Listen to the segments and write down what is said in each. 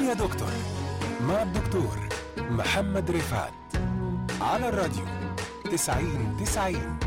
يا دكتور مع الدكتور محمد رفعت على الراديو 90-90.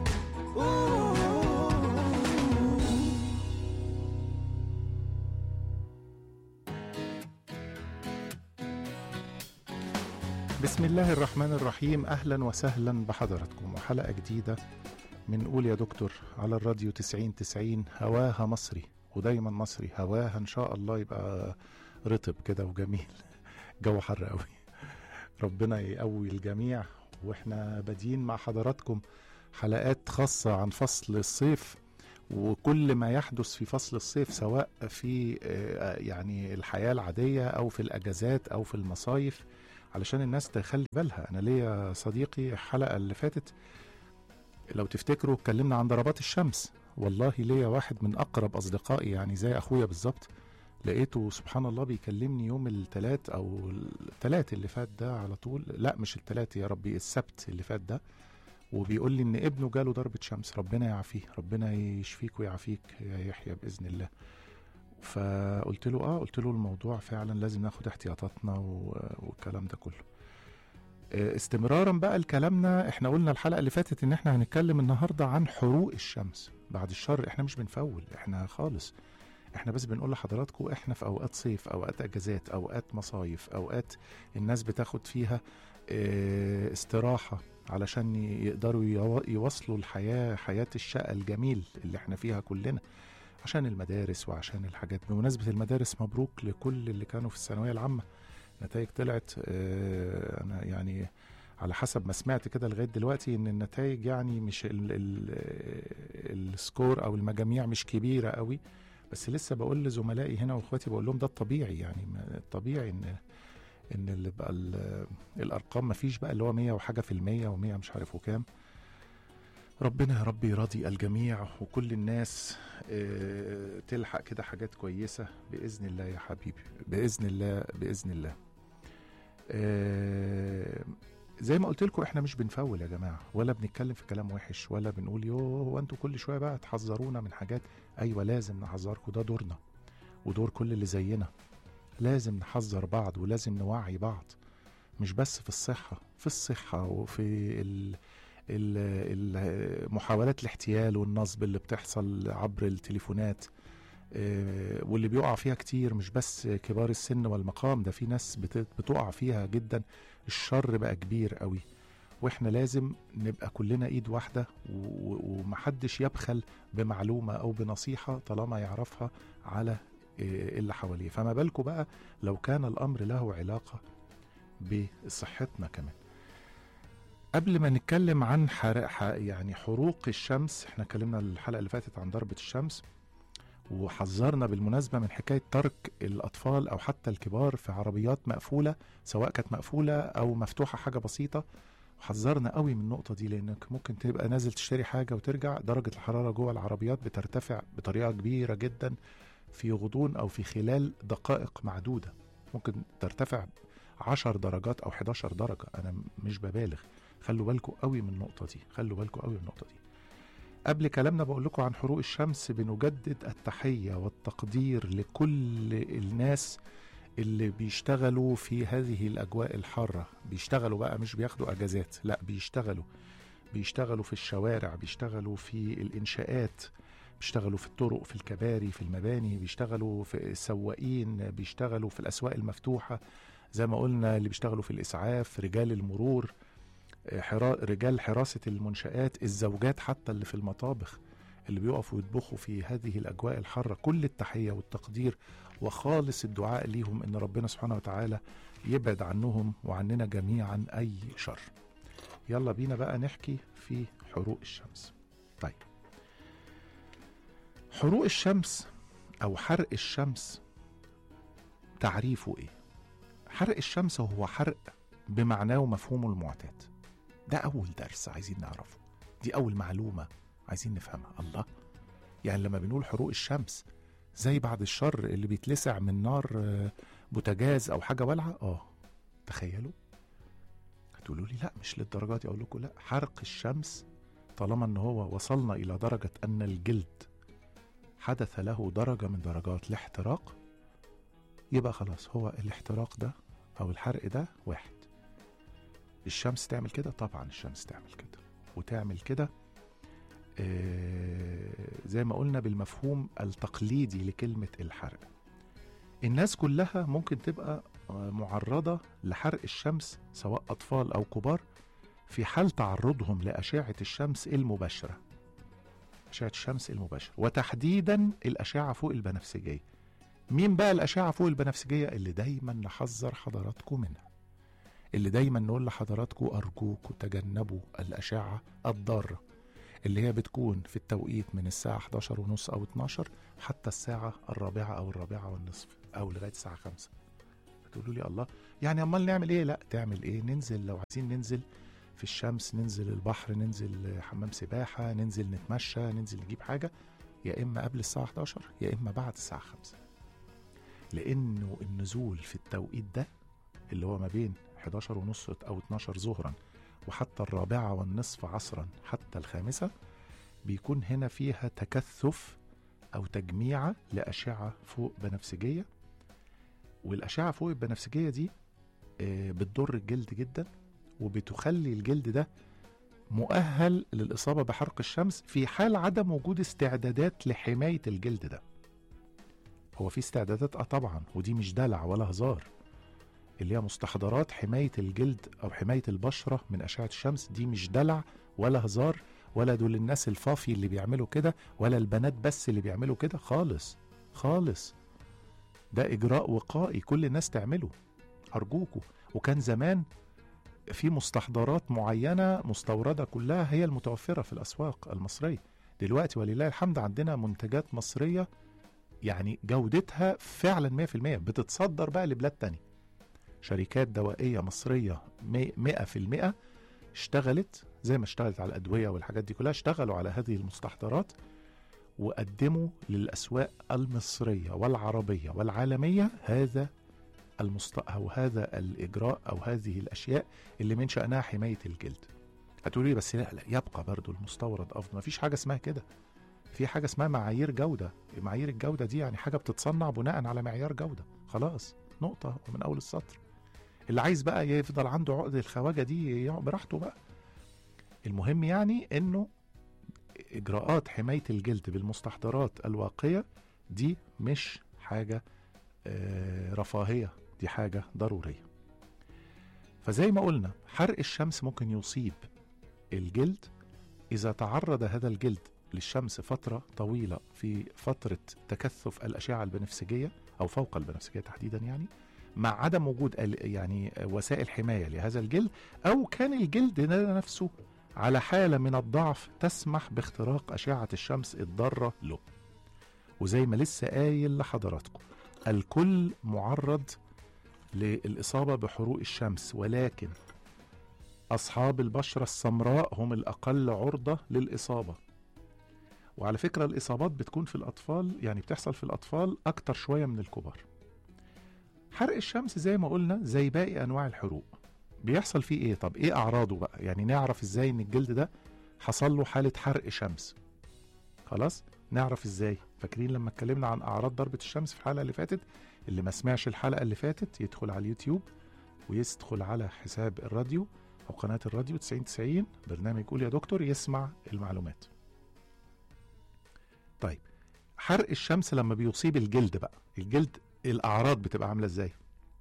بسم الله الرحمن الرحيم. أهلا وسهلا بحضراتكم وحلقة جديدة من قول يا دكتور على الراديو 90-90. هواها مصري ودايما مصري، هواها إن شاء الله يبقى رطب كده وجميل. جو حر قوي، ربنا يقوي الجميع. واحنا بادين مع حضراتكم حلقات خاصة عن فصل الصيف وكل ما يحدث في فصل الصيف، سواء في يعني الحياة العادية أو في الأجازات أو في المصايف، علشان الناس تخلي بالها. أنا ليا صديقي الحلقة اللي فاتت لو تفتكروا اتكلمنا عن ضربات الشمس. والله ليا واحد من أقرب أصدقائي، يعني زي أخويا بالظبط، لقيته سبحان الله بيكلمني يوم الثلاث أو الثلاث اللي فات ده على طول، لا مش الثلاث يا ربي، السبت اللي فات ده، وبيقول لي إن ابنه جاله ضربة شمس. ربنا يعافيه، ربنا يشفيك ويعافيك يا يحيى بإذن الله. فقلت له قلت له الموضوع فعلا لازم ناخد احتياطاتنا والكلام ده كله. استمرارا بقى لكلامنا، احنا قلنا الحلقة اللي فاتت ان احنا هنتكلم النهاردة عن حروق الشمس. بعد الشر، احنا مش بنفول احنا خالص، احنا بس بنقول لحضراتكم احنا في اوقات صيف، اوقات اجازات، اوقات مصايف، اوقات الناس بتاخد فيها استراحة علشان يقدروا يواصلوا الحياة، حياة الشقة الجميل اللي احنا فيها كلنا، عشان المدارس وعشان الحاجات. بمناسبة المدارس، مبروك لكل اللي كانوا في الثانوية العامة، نتائج طلعت. أنا يعني على حسب ما سمعت كده لغاية دلوقتي إن النتائج يعني مش السكور أو المجاميع مش كبيرة قوي، بس لسه بقول لزملائي هنا واخواتي، بقول لهم ده الطبيعي، يعني الطبيعي إن اللي بقى الأرقام ما فيش بقى اللي هو 100 وحاجة في المية و100 مش عارف وكام. ربنا يا رب يراضي الجميع وكل الناس تلحق كده حاجات كويسة بإذن الله يا حبيبي، بإذن الله بإذن الله. زي ما قلت لكم احنا مش بنفول يا جماعة، ولا بنتكلم في كلام وحش، ولا بنقول يوه وانتوا كل شوية بقى تحذرونا من حاجات. ايوه لازم نحذركم، ده دورنا ودور كل اللي زينا. لازم نحذر بعض ولازم نوعي بعض، مش بس في الصحة، في الصحة وفي محاولات الاحتيال والنصب اللي بتحصل عبر التليفونات، واللي بيقع فيها كتير مش بس كبار السن والمقام، ده في ناس بتقع فيها جدا. الشر بقى كبير قوي، واحنا لازم نبقى كلنا ايد واحدة، ومحدش يبخل بمعلومة او بنصيحة طالما يعرفها على اللي حواليه. فما بالكم بقى لو كان الامر له علاقة بصحتنا كمان. قبل ما نتكلم عن يعني حروق الشمس، احنا اتكلمنا الحلقة اللي فاتت عن ضربة الشمس، وحذرنا بالمناسبة من حكاية ترك الأطفال أو حتى الكبار في عربيات مقفولة، سواء كانت مقفولة أو مفتوحة حاجة بسيطة. وحذرنا قوي من النقطة دي، لأنك ممكن تبقى نازل تشتري حاجة وترجع درجة الحرارة جوه العربيات بترتفع بطريقة كبيرة جدا في غضون أو في خلال دقائق معدودة. ممكن ترتفع 10 درجات أو 11 درجة، أنا مش ببالغ. خلوا بالكم قوي من النقطة دي، خلوا بالكم قوي من النقطة دي. قبل كلامنا بقول لكم عن حروق الشمس، بنجدد التحية والتقدير لكل الناس اللي بيشتغلوا في هذه الأجواء الحارة. بيشتغلوا بقى، مش بياخدوا أجازات، لا بيشتغلوا في الشوارع، بيشتغلوا في الإنشاءات، بيشتغلوا في الطرق، في الكباري، في المباني، بيشتغلوا في السواقين، بيشتغلوا في الأسواق المفتوحة زي ما قلنا، اللي بيشتغلوا في الإسعاف، رجال المرور، رجال حراسة المنشآت، الزوجات حتى اللي في المطابخ اللي بيقفوا يطبخوا في هذه الأجواء الحارة. كل التحية والتقدير وخالص الدعاء ليهم إن ربنا سبحانه وتعالى يبعد عنهم وعننا جميعا أي شر. يلا بينا بقى نحكي في حروق الشمس. طيب، حروق الشمس أو حرق الشمس تعريفه إيه؟ حرق الشمس هو حرق بمعناه ومفهومه المعتاد. ده أول درس عايزين نعرفه، دي أول معلومة عايزين نفهمها. الله، يعني لما بنقول حروق الشمس زي بعد الشر اللي بيتلسع من نار بوتاجاز أو حاجة والعة، تخيلوا. هتقولوا لي لا مش للدرجات دي، أقول لكم لا، حرق الشمس طالما أنه هو وصلنا إلى درجة أن الجلد حدث له درجة من درجات الاحتراق، يبقى خلاص هو الاحتراق ده او الحرق ده واحد. الشمس تعمل كده؟ طبعا الشمس تعمل كده، وتعمل كده زي ما قلنا بالمفهوم التقليدي لكلمة الحرق. الناس كلها ممكن تبقى معرضة لحرق الشمس سواء أطفال أو كبار في حال تعرضهم لأشعة الشمس المباشرة، أشعة الشمس المباشرة، وتحديدا الأشعة فوق البنفسجية. مين بقى الأشعة فوق البنفسجية اللي دايما نحذر حضراتكم منها، اللي دايما نقول لحضراتكم أرجوكم تجنبوا الأشعة الضارة اللي هي بتكون في التوقيت من الساعة 11:30 أو 12 حتى الساعة 4 أو 4:30 أو لغاية الساعة 5. تقولوا لي الله، يعني أمال نعمل إيه؟ لا، تعمل إيه؟ ننزل لو عايزين ننزل في الشمس، ننزل البحر، ننزل حمام سباحة، ننزل نتمشى، ننزل نجيب حاجة، يا إما قبل الساعة 11 يا إما بعد الساعة 5. لأنه النزول في التوقيت ده اللي هو ما بين 11:30 أو 12 ظهرا وحتى 4:15 عصرا حتى 5 بيكون هنا فيها تكثف أو تجميعة لأشعة فوق بنفسجية. والأشعة فوق البنفسجية دي بتضر الجلد جدا، وبتخلي الجلد ده مؤهل للإصابة بحرق الشمس في حال عدم وجود استعدادات لحماية الجلد ده. هو في استعدادات طبعا، ودي مش دلع ولا هزار، اللي هي مستحضرات حماية الجلد أو حماية البشرة من أشعة الشمس، دي مش دلع ولا هزار، ولا دول الناس الفافي اللي بيعملوا كده، ولا البنات بس اللي بيعملوا كده، خالص خالص. ده إجراء وقائي كل الناس تعمله أرجوكوا. وكان زمان في مستحضرات معينة مستوردة كلها هي المتوفرة في الأسواق المصرية. دلوقتي ولله الحمد عندنا منتجات مصرية يعني جودتها فعلا 100%، بتتصدر بقى لبلاد تانية. شركات دوائية مصرية 100% اشتغلت زي ما اشتغلت على الأدوية والحاجات دي كلها، اشتغلوا على هذه المستحضرات وقدموا للأسواق المصرية والعربية والعالمية هذا أو هذا الإجراء أو هذه الأشياء اللي من شأنها حماية الجلد. هتقولي بس لا يبقى برضو المستورد أفضل. ما فيش حاجة اسمها كده، في حاجة اسمها معايير جودة. معايير الجودة دي يعني حاجة بتتصنع بناء على معيار جودة، خلاص نقطة ومن أول السطر. اللي عايز بقى يفضل عنده عقد الخواجة دي براحته بقى. المهم يعني إنه إجراءات حماية الجلد بالمستحضرات الواقية دي مش حاجة رفاهية، دي حاجة ضرورية. فزي ما قلنا حرق الشمس ممكن يصيب الجلد إذا تعرض هذا الجلد للشمس فترة طويلة في فترة تكثف الأشعة البنفسجية أو فوق البنفسجية تحديدا، يعني مع عدم وجود يعني وسائل حماية لهذا الجلد، أو كان الجلد نفسه على حالة من الضعف تسمح باختراق أشعة الشمس الضارة له. وزي ما لسه قايل لحضراتكم الكل معرض للإصابة بحروق الشمس، ولكن أصحاب البشرة السمراء هم الأقل عرضة للإصابة. وعلى فكرة الإصابات بتكون في الأطفال، يعني بتحصل في الأطفال أكتر شوية من الكبار. حرق الشمس زي ما قلنا زي باقي أنواع الحروق بيحصل فيه إيه؟ طب إيه أعراضه بقى؟ يعني نعرف إزاي إن الجلد ده حصل له حالة حرق شمس؟ خلاص نعرف إزاي؟ فاكرين لما اتكلمنا عن أعراض ضربة الشمس في الحلقة اللي فاتت؟ اللي ما سمعش الحلقة اللي فاتت يدخل على اليوتيوب ويدخل على حساب الراديو أو قناة الراديو 90 برنامج قول يا دكتور يسمع المعلومات. طيب حرق الشمس لما بيصيب الجلد بقى، الجلد الأعراض بتبقى عاملة إزاي؟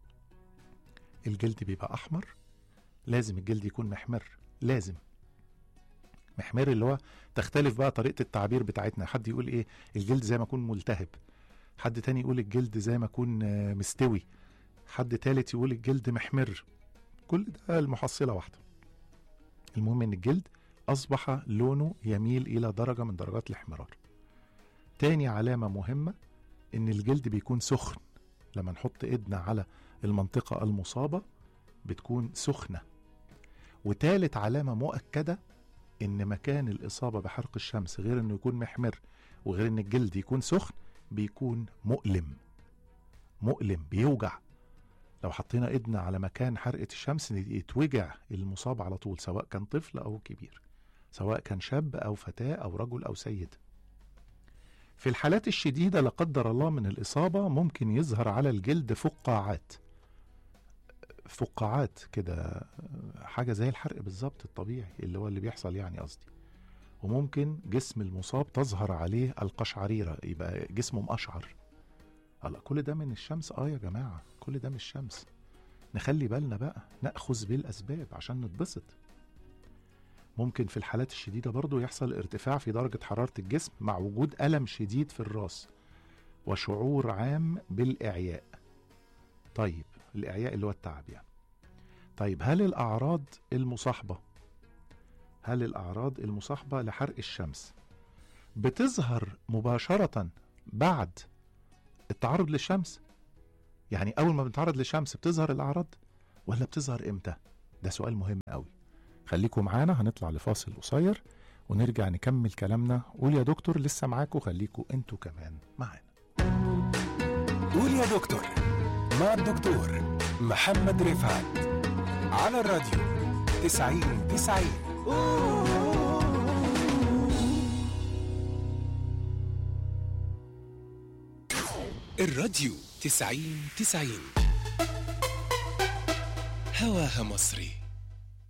الجلد بيبقى أحمر، لازم الجلد يكون محمر، لازم محمر، اللي هو تختلف بقى طريقة التعبير بتاعتنا. حد يقول إيه الجلد زي ما يكون ملتهب، حد تاني يقول الجلد زي ما يكون مستوي، حد تالت يقول الجلد محمر. كل ده المحصلة واحدة. المهم إن الجلد أصبح لونه يميل إلى درجة من درجات الاحمرار. تاني علامة مهمة إن الجلد بيكون سخن، لما نحط إيدنا على المنطقة المصابة بتكون سخنة. وتالت علامة مؤكدة إن مكان الإصابة بحرق الشمس غير إنه يكون محمر وغير إن الجلد يكون سخن بيكون مؤلم، مؤلم بيوجع. لو حطينا إيدنا على مكان حرقة الشمس يتوجع المصاب على طول، سواء كان طفل أو كبير، سواء كان شاب أو فتاة أو رجل أو سيد. في الحالات الشديدة لا قدر الله من الإصابة ممكن يظهر على الجلد فقاعات كده، حاجة زي الحرق بالظبط الطبيعي اللي هو اللي بيحصل يعني قصدي. وممكن جسم المصاب تظهر عليه القشعريرة، يبقى جسمه مقشعر. الله، كل ده من الشمس. يا جماعة كل ده من الشمس. نخلي بالنا بقى، نأخذ بالأسباب عشان نتبسط. ممكن في الحالات الشديدة برضو يحصل ارتفاع في درجة حرارة الجسم مع وجود ألم شديد في الراس وشعور عام بالإعياء. طيب الإعياء اللي هو التعب يعني. طيب هل الأعراض المصاحبة لحرق الشمس بتظهر مباشرة بعد التعرض للشمس؟ يعني أول ما بنتعرض للشمس بتظهر الأعراض ولا بتظهر إمتى؟ ده سؤال مهم قوي. خليكم معانا، هنطلع لفاصل قصير ونرجع نكمل كلامنا. قول يا دكتور لسه معاكم، خليكم انتوا كمان معانا. قول يا دكتور مع الدكتور محمد رفعت على الراديو 90-90. الراديو 90-90 هواها مصري.